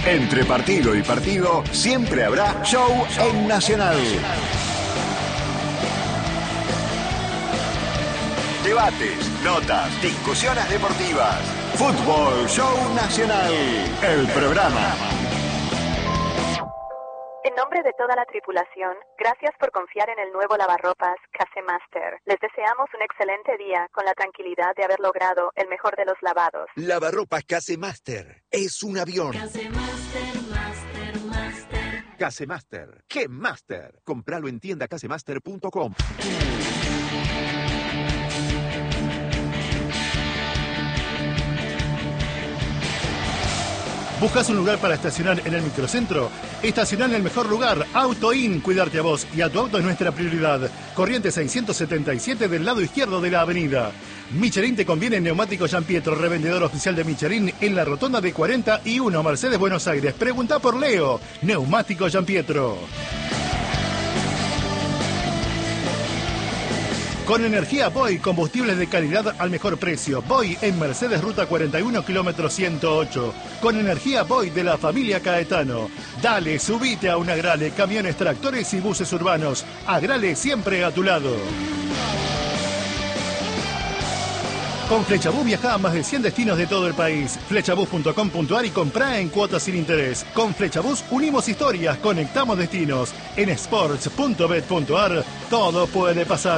Entre partido y partido, siempre habrá show en Nacional. Debates, notas, discusiones deportivas. Fútbol Show Nacional, el programa. En nombre de toda la tripulación, gracias por confiar en el nuevo lavarropas Casemaster. Les deseamos un excelente día con la tranquilidad de haber logrado el mejor de los lavados. Lavarropas Casemaster es un avión. Casemaster, Master. Casemaster, ¿qué Master? Compralo en tiendacasemaster.com. ¿Buscas un lugar para estacionar en el microcentro? Estacionar en el mejor lugar, AutoIn, cuidarte a vos y a tu auto es nuestra prioridad. Corrientes 677 del lado izquierdo de la avenida. Michelin te conviene en Neumático Giampietro, revendedor oficial de Michelin en la rotonda de 41, Mercedes, Buenos Aires. Pregunta por Leo, Neumático Giampietro. Con energía Boy, combustibles de calidad al mejor precio. Boy en Mercedes, ruta 41, kilómetro 108. Con energía Boy de la familia Caetano. Dale, subite a un Agrale, camiones, tractores y buses urbanos. Agrale siempre a tu lado. Con Flechabús viaja a más de 100 destinos de todo el país. Flechabús.com.ar y comprá en cuotas sin interés. Con Flechabús unimos historias, conectamos destinos. En sports.bet.ar todo puede pasar.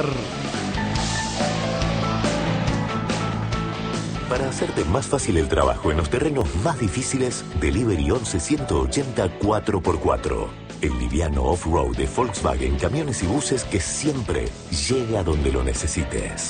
Para hacerte más fácil el trabajo en los terrenos más difíciles, Delivery 11 180 4x4. El liviano off-road de Volkswagen, camiones y buses que siempre llega donde lo necesites.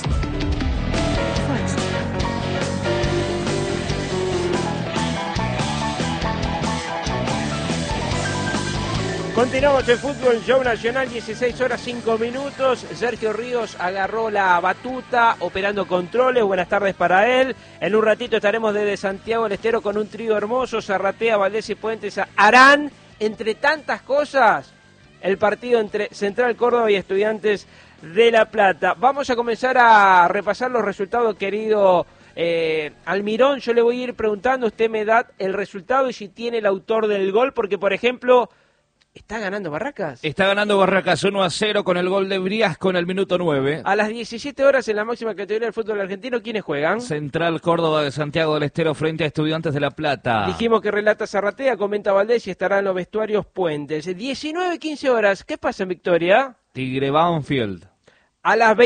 Continuamos el Fútbol Show Nacional, 16 horas 5 minutos. Sergio Ríos agarró la batuta, operando controles. Buenas tardes para él. En un ratito estaremos desde Santiago del Estero con un trío hermoso. Zarratea, Valdés y Puentes harán, entre tantas cosas, el partido entre Central Córdoba y Estudiantes de La Plata. Vamos a comenzar a repasar los resultados, querido Almirón. Yo le voy a ir preguntando, usted me da el resultado y si tiene el autor del gol, porque, por ejemplo, ¿está ganando Barracas? Está ganando Barracas 1-0 con el gol de Briasco en el minuto 9. A las 17 horas en la máxima categoría del fútbol argentino, ¿quiénes juegan? Central Córdoba de Santiago del Estero frente a Estudiantes de La Plata. Dijimos que relata Zarratea, comenta Valdés y estará en los vestuarios Puentes. 19-15 horas, ¿qué pasa en Victoria? Tigre Banfield. A las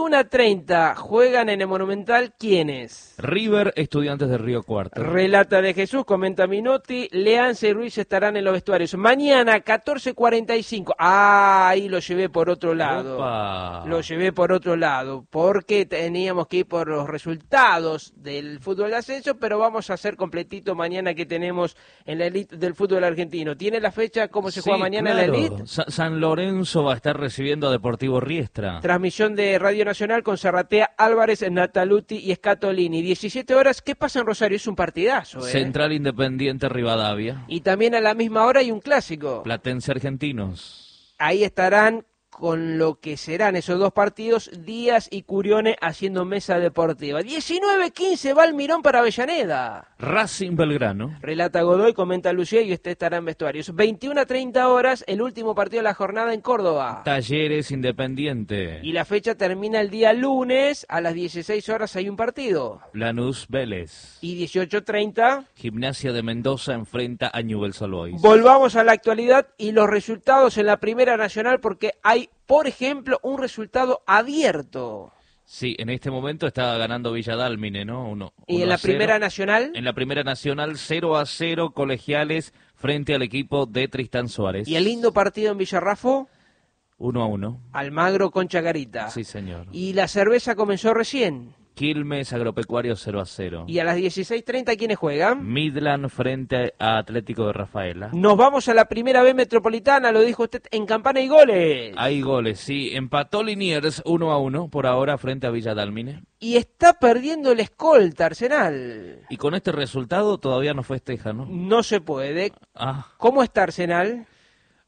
21:30 juegan en el Monumental, ¿quiénes? River, Estudiantes de Río Cuarto. Relata de Jesús, comenta Minotti, Leanza y Ruiz estarán en los vestuarios. Mañana, 14:45. Ahí lo llevé por otro lado. Opa. Lo llevé por otro lado, porque teníamos que ir por los resultados del fútbol de ascenso, pero vamos a hacer completito mañana que tenemos en la elite del fútbol argentino. ¿Tiene la fecha cómo se juega mañana claro. en la elite? San Lorenzo va a estar recibiendo a Deportivo Riestra. Transmisión de Radio Nacional con Zarratea, Álvarez, Nataluti y Scatolini. 17 horas, ¿qué pasa en Rosario? Es un partidazo, Central Independiente Rivadavia. Y también a la misma hora hay un clásico. Platense Argentinos. Ahí estarán con lo que serán esos dos partidos, Díaz y Curione haciendo mesa deportiva. 19-15 va Almirón para Avellaneda. Racing Belgrano. Relata Godoy, comenta Lucía y usted estará en vestuarios. 21:30 horas, el último partido de la jornada en Córdoba. Talleres Independiente. Y la fecha termina el día lunes, a las 16 horas hay un partido. Lanús Vélez. Y 18:30. Gimnasia de Mendoza enfrenta a Newell's Old Boys. Volvamos a la actualidad y los resultados en la Primera Nacional, porque hay, por ejemplo, un resultado abierto. Sí, en este momento está ganando Villa Dálmine, ¿no? ¿Y en la Primera Nacional? En la Primera Nacional 0-0 Colegiales frente al equipo de Tristán Suárez. ¿Y el lindo partido en Villarrafo? 1-1. Almagro con Chacarita. Sí, señor. ¿Y la cerveza comenzó recién? Quilmes Agropecuario 0-0. ¿Y a las 16:30 quiénes juegan? Midland frente a Atlético de Rafaela. Nos vamos a la Primera B Metropolitana, lo dijo usted, en Campana y goles. Hay goles, sí. Empató Liniers 1-1 por ahora frente a Villa Dálmine. Y está perdiendo el escolta Arsenal. Y con este resultado todavía no festeja, ¿no? No se puede. Ah. ¿Cómo está Arsenal?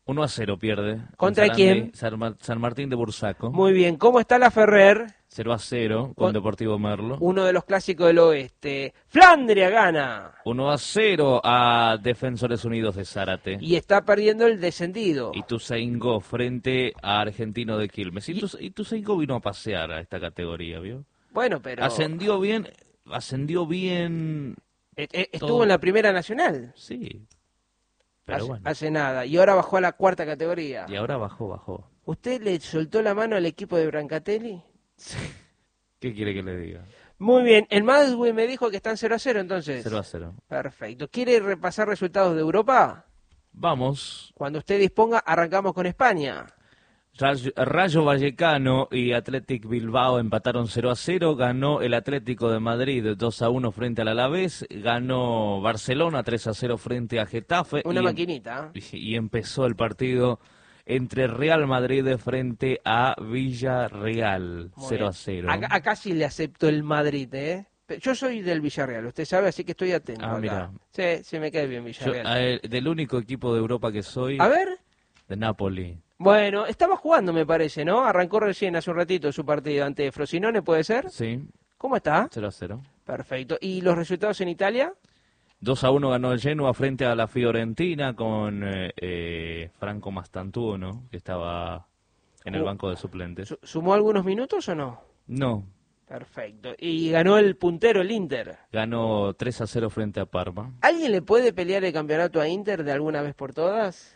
1-0 pierde. ¿Contra Sarandí, quién? San Martín de Bursaco. Muy bien, ¿cómo está la Ferrer? 0-0 con Deportivo Merlo. Uno de los clásicos del oeste. Flandria gana. 1-0 a Defensores Unidos de Zárate. Y está perdiendo el descendido. Ituzaingó frente a Argentino de Quilmes. Ituzaingó vino a pasear a esta categoría, ¿vio? Bueno, pero... Ascendió bien. Estuvo todo. en la Primera Nacional. Sí. Pero bueno. Hace nada. Y ahora bajó a la 4ª categoría. Y ahora bajó. ¿Usted le soltó la mano al equipo de Brancatelli? ¿Qué quiere que le diga? Muy bien. El Madrid me dijo que están 0-0 entonces. 0-0. Perfecto. ¿Quiere repasar resultados de Europa? Vamos. Cuando usted disponga, arrancamos con España. Rayo Vallecano y Athletic Bilbao empataron 0-0, ganó el Atlético de Madrid 2-1 frente al Alavés, ganó Barcelona 3-0 frente a Getafe. Una maquinita. Y empezó el partido entre Real Madrid frente a Villarreal, 0-0. Acá sí le acepto el Madrid, ¿eh? Yo soy del Villarreal, usted sabe, así que estoy atento. Ah, mira. Sí, se me cae bien Villarreal. Del único equipo de Europa que soy, A ver. de Napoli. Bueno, estaba jugando, me parece, ¿no? Arrancó recién hace un ratito su partido ante Frosinone, ¿puede ser? Sí. ¿Cómo está? 0-0. Perfecto. ¿Y los resultados en Italia? 2-1 ganó el Genoa frente a la Fiorentina con Franco Mastantuono, que estaba en el banco de suplentes. ¿Sumó algunos minutos o no? No, Perfecto. ¿Y ganó el puntero, el Inter? ganó 3-0 frente a Parma. ¿Alguien le puede pelear el campeonato a Inter de alguna vez por todas?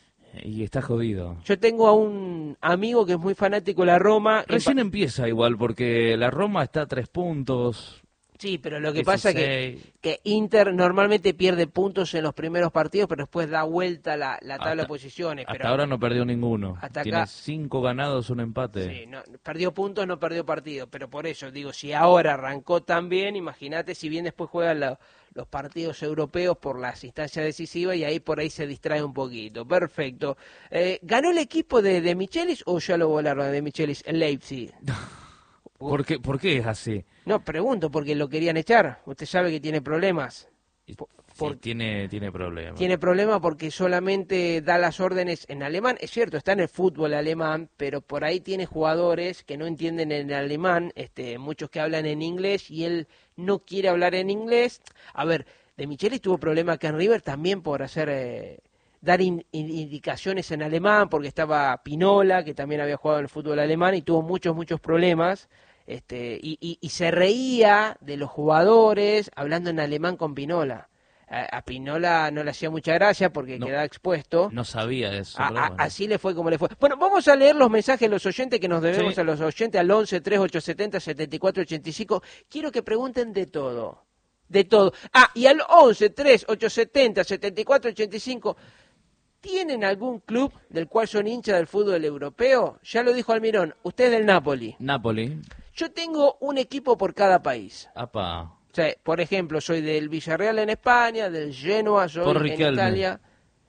Y está jodido. Yo tengo a un amigo que es muy fanático de la Roma. Recién empieza igual, porque la Roma está a 3 puntos. Sí, pero lo que 16. pasa que Inter normalmente pierde puntos en los primeros partidos, pero después da vuelta la tabla de posiciones. Hasta Pero ahora no perdió ninguno. hasta Tiene acá- 5 ganados, un empate. sí, no, perdió puntos, no perdió partidos. Pero por eso, digo, si ahora arrancó tan bien, imagínate si bien después juegan los partidos europeos por las instancias decisivas y ahí por ahí se distrae un poquito. Perfecto. ¿Ganó el equipo de Michelis o ya lo volaron de Michelis en Leipzig? ¿Por qué es así? No, pregunto, porque lo querían echar. Usted sabe que tiene problemas. Sí, tiene problemas. Tiene problemas porque solamente da las órdenes en alemán. Es cierto, está en el fútbol alemán, pero por ahí tiene jugadores que no entienden el alemán, muchos que hablan en inglés y él no quiere hablar en inglés. A ver, De Michelis tuvo problemas acá en River también por hacer... dar indicaciones en alemán, porque estaba Pinola, que también había jugado en el fútbol alemán, y tuvo muchos problemas, y se reía de los jugadores hablando en alemán con Pinola. A Pinola no le hacía mucha gracia porque quedaba expuesto. No sabía eso. pero bueno. Así le fue como le fue. Bueno, vamos a leer los mensajes de los oyentes que nos debemos Sí. a los oyentes al 11 3870 7485. Quiero que pregunten de todo. De todo. Y al 11 3870 7485. ¿Tienen algún club del cual son hinchas del fútbol europeo? Ya lo dijo Almirón, usted es del Napoli. Napoli. Yo tengo un equipo por cada país. Apa. O sea, por ejemplo, soy del Villarreal en España, del Genoa, soy Por en Riquelme. Italia.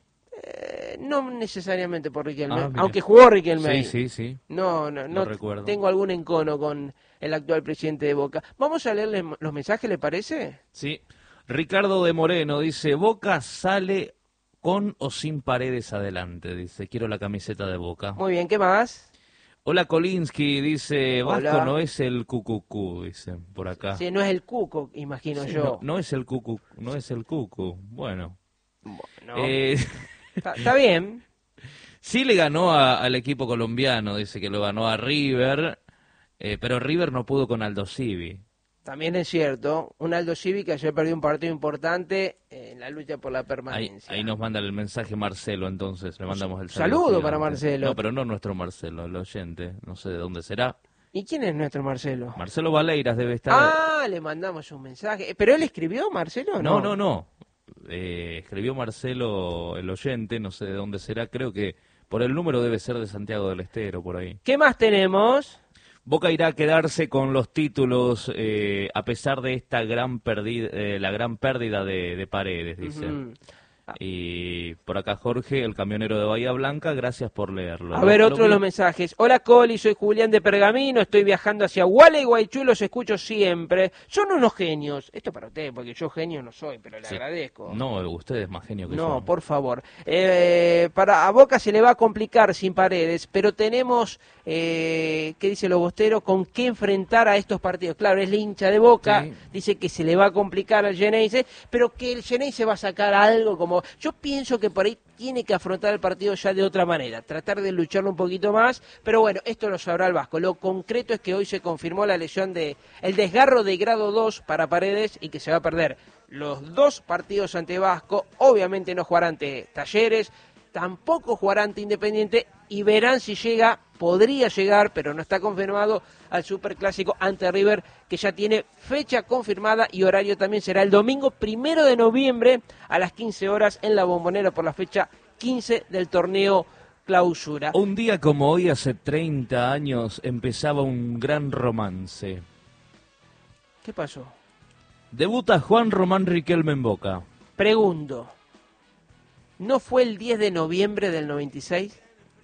No necesariamente por Riquelme, Mira. aunque jugó Riquelme ahí. Sí. No recuerdo. tengo algún encono con el actual presidente de Boca. Vamos a leerle los mensajes, ¿le parece? Sí. Ricardo de Moreno dice, Boca sale con o sin Paredes adelante. Dice, quiero la camiseta de Boca. Muy bien, ¿qué más? Hola Kolinsky, dice, Vasco Hola. no es el cucucú, dice, por acá. Si no es el Cuco, imagino Sí, yo. no es el cucu, no es el cucu. Bueno. Bueno, Eh, está bien. sí le ganó al equipo colombiano, dice que lo ganó a River, pero River no pudo con Aldo Civi. También es cierto, un Aldo Civi que ayer perdió un partido importante en la lucha por la permanencia. Ahí nos manda el mensaje Marcelo, entonces le mandamos el Saludo saludo. para gigante. Marcelo. No, pero no nuestro Marcelo, el oyente, no sé de dónde será. ¿Y quién es nuestro Marcelo? Marcelo Valeiras debe estar... Le mandamos un mensaje. ¿Pero él escribió, Marcelo? No. Escribió Marcelo, el oyente, no sé de dónde será, creo que por el número debe ser de Santiago del Estero, por ahí. ¿Qué más tenemos? Boca irá a quedarse con los títulos a pesar de esta la gran pérdida de Paredes, dice. Y por acá Jorge, el camionero de Bahía Blanca, gracias por leerlo. A ver, otro de los mensajes. Hola Coli, soy Julián de Pergamino, estoy viajando hacia Gualeguaychú, los escucho siempre. Son unos genios. Esto para usted, porque yo genio no soy, pero le agradezco. No, usted es más genio que yo. No, por favor. A Boca se le va a complicar sin Paredes, pero tenemos, ¿qué dice Lobostero? Con qué enfrentar a estos partidos. Claro, es la hincha de Boca, sí. Dice que se le va a complicar al Geneise, pero que el Geneise va a sacar algo como... Yo pienso que por ahí tiene que afrontar el partido ya de otra manera, tratar de lucharlo un poquito más, pero bueno, esto lo sabrá el Vasco. Lo concreto es que hoy se confirmó la lesión el desgarro de grado 2 para Paredes y que se va a perder los 2 partidos ante Vasco. Obviamente no jugará ante Talleres, tampoco jugará ante Independiente y verán si podría llegar, pero no está confirmado, al Superclásico ante River, que ya tiene fecha confirmada y horario también será el domingo 1 de noviembre a las 15 horas en la Bombonera por la fecha 15 del torneo Clausura. Un día como hoy, hace 30 años, empezaba un gran romance. ¿Qué pasó? Debuta Juan Román Riquelme en Boca. Pregunto, ¿no fue el 10 de noviembre del 96?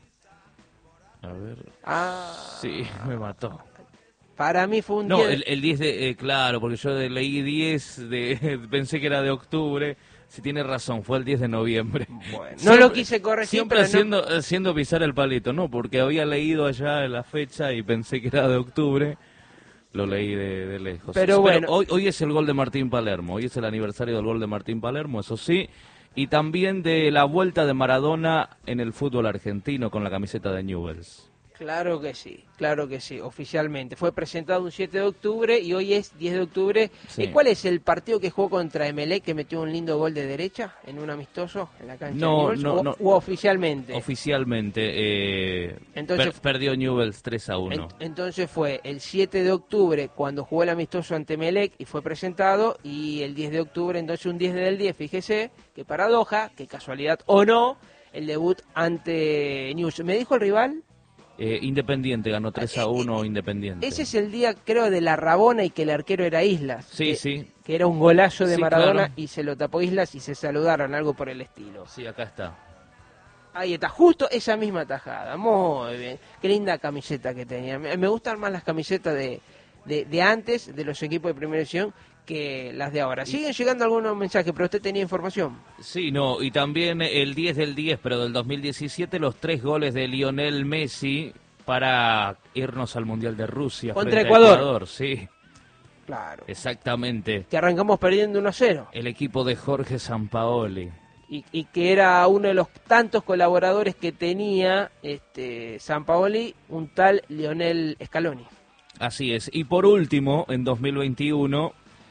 A ver. Sí, me mató. Para mí fue un 10. No, el 10 de... claro, porque yo leí 10, pensé que era de octubre. Si tiene razón, fue el 10 de noviembre. Bueno, no lo quise corregir. Siempre haciendo pisar el palito, ¿no? Porque había leído allá la fecha y pensé que era de octubre. Lo leí de lejos. Pero bueno. Hoy es el gol de Martín Palermo. Hoy es el aniversario del gol de Martín Palermo, eso sí. Y también de la vuelta de Maradona en el fútbol argentino con la camiseta de Newell's. Claro que sí, oficialmente. Fue presentado un 7 de octubre y hoy es 10 de octubre. Sí. ¿Cuál es el partido que jugó contra Emelec, que metió un lindo gol de derecha en un amistoso en la cancha de Newell's? ¿O oficialmente? Oficialmente. Entonces, perdió Newell's 3-1. Entonces fue el 7 de octubre cuando jugó el amistoso ante Emelec y fue presentado, y el 10 de octubre, entonces un 10 del 10, fíjese, qué paradoja, qué casualidad o no, el debut ante Newell's. ¿Me dijo el rival? Independiente, ganó 3-1 Independiente. Ese es el día, creo, de la Rabona y que el arquero era Islas. Sí. Que era un golazo de Maradona, claro. Y se lo tapó Islas y se saludaron, algo por el estilo. Sí, acá está. Ahí está, justo esa misma tajada. Muy bien. Qué linda camiseta que tenía. Me gustan más las camisetas de antes, de los equipos de primera división, que las de ahora. Siguen llegando algunos mensajes, pero usted tenía información. Sí, no, y también el 10 del 10, pero del 2017, los 3 goles de Lionel Messi para irnos al Mundial de Rusia. Contra Ecuador. Sí. Claro. Exactamente. Que arrancamos perdiendo 1-0. El equipo de Jorge Sampaoli. Y que era uno de los tantos colaboradores que tenía Sampaoli, un tal Lionel Scaloni. Así es. Y por último, en 2021...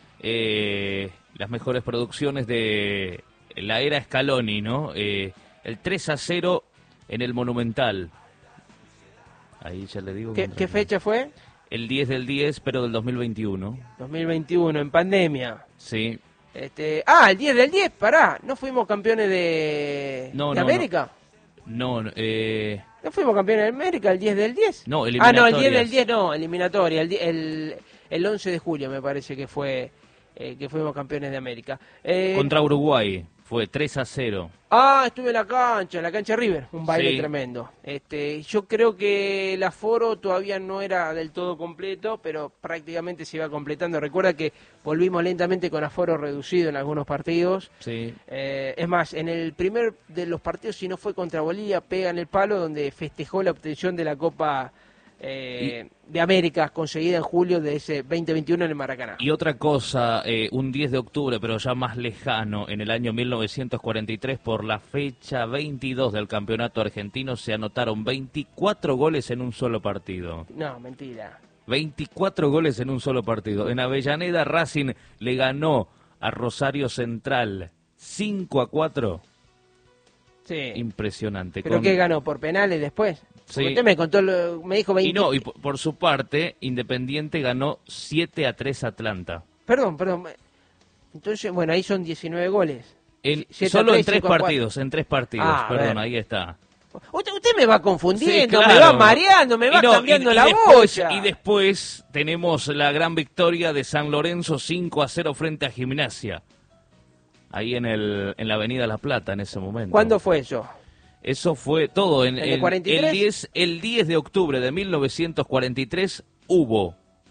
las mejores producciones de la era Scaloni, ¿no? El 3-0 en el Monumental. Ahí ya le digo. ¿Qué fecha fue? El 10 del 10, pero del 2021. 2021, en pandemia. Sí. El 10 del 10, pará. ¿No fuimos campeones de América? No. ¿No fuimos campeones de América el 10 del 10? No, eliminatorias. El 10 del 10 no, eliminatoria. El 11 de julio me parece que fue... que fuimos campeones de América. Contra Uruguay, fue 3-0. Estuve en la cancha River, un baile tremendo. Yo creo que el aforo todavía no era del todo completo, pero prácticamente se iba completando. Recuerda que volvimos lentamente con aforo reducido en algunos partidos. Sí. Es más, en el primer de los partidos, si no fue contra Bolivia, pega en el palo, donde festejó la obtención de la Copa de América, conseguida en julio de ese 2021 en el Maracaná. Y otra cosa, un 10 de octubre, pero ya más lejano, en el año 1943, por la fecha 22 del campeonato argentino, se anotaron 24 goles en un solo partido. No, mentira. 24 goles en un solo partido. En Avellaneda, Racing le ganó a Rosario Central 5-4. Sí. Impresionante. ¿Pero qué ganó? ¿Por penales después? Sí. Usted me contó, me dijo 20... Y por su parte, Independiente ganó 7-3 a Atlanta. Perdón. Entonces, bueno, ahí son 19 goles. Solo en 3 partidos, perdón, ahí está. Usted me va confundiendo, sí, claro. Me va mareando, me va cambiando la bocha. Y después tenemos la gran victoria de San Lorenzo 5-0 frente a Gimnasia. ahí en la Avenida La Plata en ese momento. ¿Cuándo fue eso? Eso fue todo en ¿El 43? el 10 de octubre de 1943 hubo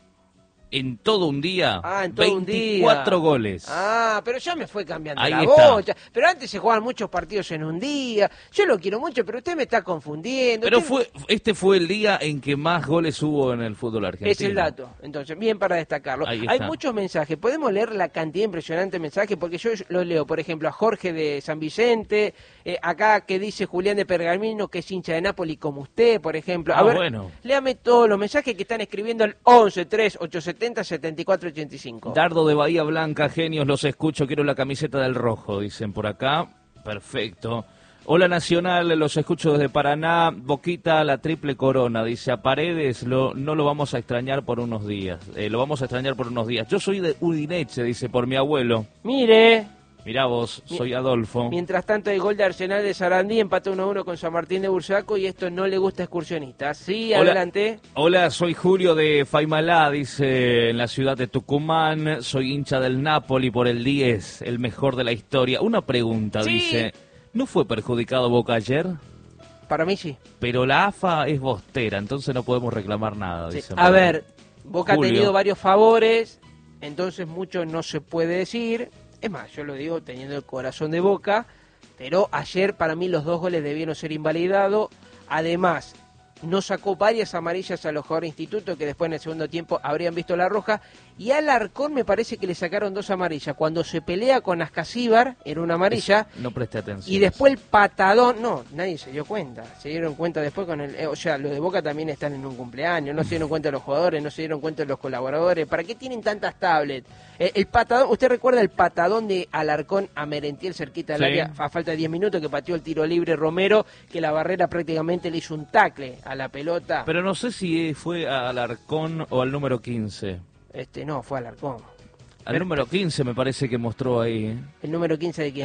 en todo un día, en todo 24 un día. goles. Pero ya me fue cambiando Ahí la está. bocha. Pero antes se jugaban muchos partidos en un día. Yo lo quiero mucho, pero usted me está confundiendo. Pero Usted- este fue el día en que más goles hubo en el fútbol argentino. Es el dato. Entonces, bien para destacarlo. Ahí Hay está. muchos mensajes. Podemos leer la cantidad impresionante de mensajes, porque yo lo leo, por ejemplo, a Jorge de San Vicente, acá que dice Julián de Pergamino, que es hincha de Nápoles como usted, por ejemplo. A ver, bueno. léame todos los mensajes que están escribiendo al 11 3 870 74 85. Dardo de Bahía Blanca, genios, los escucho, quiero la camiseta del rojo, dicen por acá. Perfecto. Hola Nacional, los escucho desde Paraná. Boquita, la triple corona, dice a Paredes, no lo vamos a extrañar por unos días. Lo vamos a extrañar por unos días. Yo soy de Udineche, dice, por mi abuelo. Mire, Mirá vos, soy Adolfo. mientras tanto el gol de Arsenal de Sarandí empató 1-1 con San Martín de Bursaco y esto no le gusta a excursionistas. Sí, Hola. adelante. Hola, soy Julio de Faimalá, dice, en la ciudad de Tucumán. Soy hincha del Napoli por el 10, el mejor de la historia. Una pregunta, Sí. dice, ¿no fue perjudicado Boca ayer? Para mí sí. Pero la AFA es bostera, entonces no podemos reclamar nada, Sí. dice. A ver, Boca Julio. ha tenido varios favores, entonces mucho no se puede decir. Es más, yo lo digo teniendo el corazón de Boca, pero ayer para mí los 2 goles debieron ser invalidados. Además, no sacó varias amarillas a los jugadores de Instituto que después en el segundo tiempo habrían visto la roja. Y al Alarcón me parece que le sacaron 2 amarillas. Cuando se pelea con Ascasíbar era una amarilla. No presté atención. Y después el patadón, no, nadie se dio cuenta. Se dieron cuenta después con el... o sea, los de Boca también están en un cumpleaños, no se dieron cuenta los jugadores, no se dieron cuenta los colaboradores. ¿Para qué tienen tantas tablets? El patadón, ¿usted recuerda el patadón de Alarcón a Merentiel cerquita del Sí. área a falta de 10 minutos que pateó el tiro libre Romero, que la barrera prácticamente le hizo un tacle a la pelota? Pero no sé si fue al Arcón o al número 15. No, fue Alarcón. Al número 15 me parece que mostró ahí. ¿El número 15 de quién?